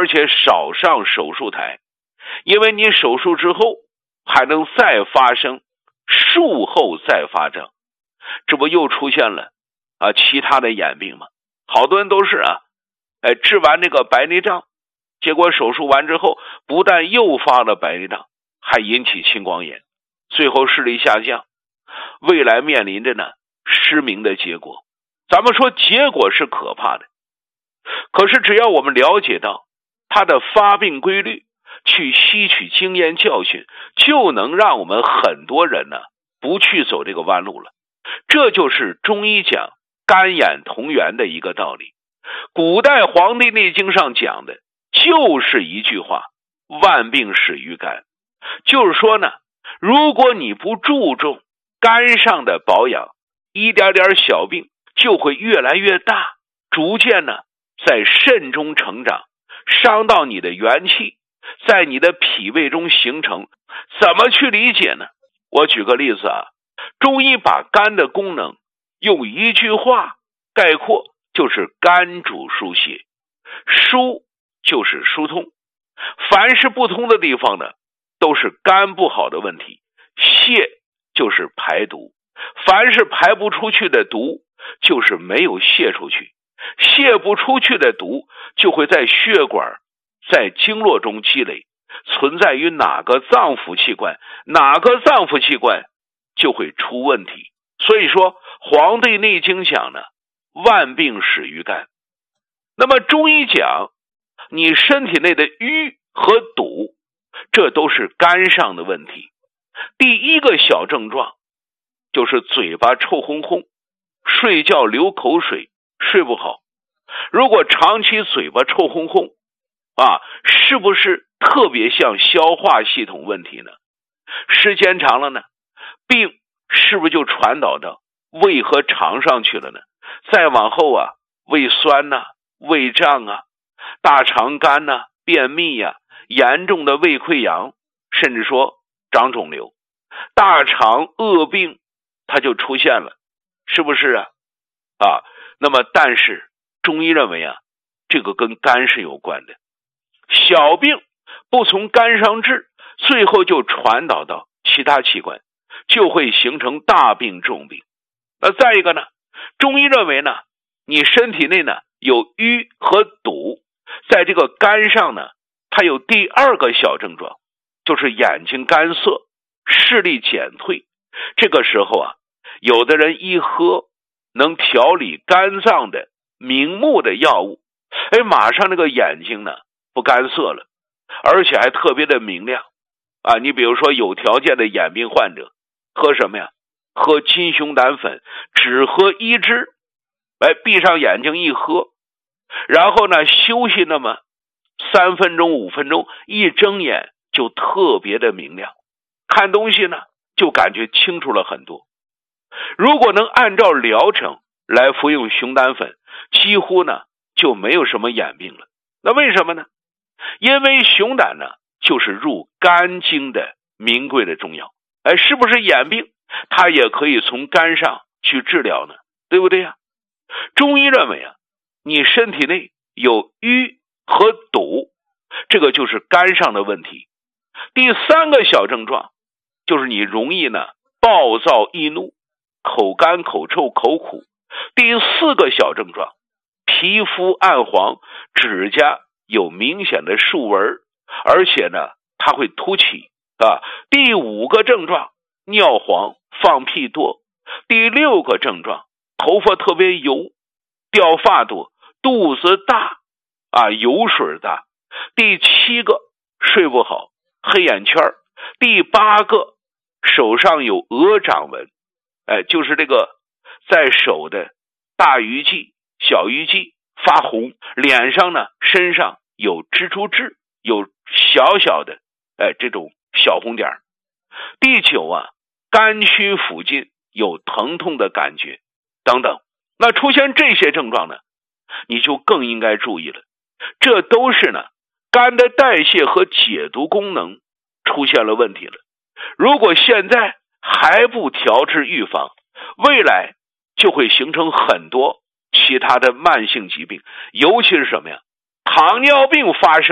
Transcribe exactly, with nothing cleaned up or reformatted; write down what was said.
而且少上手术台，因为你手术之后还能再发生术后再发症，这不又出现了啊其他的眼病吗？好多人都是啊，哎，治完这个白内障，结果手术完之后，不但诱发了白内障，还引起青光眼，最后视力下降，未来面临着呢失明的结果。咱们说结果是可怕的，可是只要我们了解到它的发病规律，去吸取经验教训，就能让我们很多人呢不去走这个弯路了。这就是中医讲干眼同源的一个道理。古代《黄帝内经》上讲的就是一句话，万病始于肝。就是说呢，如果你不注重肝上的保养，一点点小病就会越来越大，逐渐呢在肾中成长，伤到你的元气，在你的脾胃中形成。怎么去理解呢？我举个例子啊，中医把肝的功能用一句话概括，就是肝主疏泄。疏就是疏通，凡是不通的地方呢，都是肝不好的问题。泄就是排毒，凡是排不出去的毒，就是没有泄出去。泄不出去的毒就会在血管在经络中积累，存在于哪个脏腑器官，哪个脏腑器官就会出问题。所以说《黄帝内经》讲呢，万病始于肝。那么中医讲你身体内的瘀和堵，这都是肝上的问题。第一个小症状就是嘴巴臭烘烘，睡觉流口水，睡不好。如果长期嘴巴臭烘烘啊，是不是特别像消化系统问题呢？时间长了呢，病是不是就传导到胃和肠上去了呢？再往后啊，胃酸啊，胃胀啊，大肠干啊，便秘啊，严重的胃溃疡，甚至说长肿瘤，大肠恶病它就出现了，是不是啊？啊，那么但是中医认为啊，这个跟肝是有关的。小病不从肝上治，最后就传导到其他器官，就会形成大病重病。那再一个呢，中医认为呢，你身体内呢有瘀和堵，在这个肝上呢，它有第二个小症状，就是眼睛干涩，视力减退。这个时候啊，有的人一喝能调理肝脏的明目的药物，哎，马上那个眼睛呢不干涩了，而且还特别的明亮啊。你比如说有条件的眼病患者喝什么呀？喝金熊胆粉，只喝一支，哎，闭上眼睛一喝，然后呢休息那么三分钟五分钟，一睁眼就特别的明亮，看东西呢就感觉清楚了很多。如果能按照疗程来服用熊胆粉，几乎呢就没有什么眼病了。那为什么呢？因为熊胆呢就是入肝经的名贵的中药，哎，是不是眼病它也可以从肝上去治疗呢？对不对呀？中医认为啊，你身体内有瘀和堵，这个就是肝上的问题。第三个小症状就是你容易呢暴躁易怒，口干口臭口苦。第四个小症状，皮肤暗黄，指甲有明显的竖纹，而且呢它会凸起啊。第五个症状，尿黄放屁多。第六个症状，头发特别油，掉发多，肚子大啊，油水大。第七个，睡不好，黑眼圈。第八个，手上有鹅掌纹，哎，就是这个在手的大鱼际、小鱼际发红，脸上呢、身上有蜘蛛痣，有小小的哎这种小红点。第九啊，肝区附近有疼痛的感觉等等。那出现这些症状呢，你就更应该注意了，这都是呢肝的代谢和解毒功能出现了问题了。如果现在还不调治预防，未来就会形成很多其他的慢性疾病，尤其是什么呀？糖尿病发生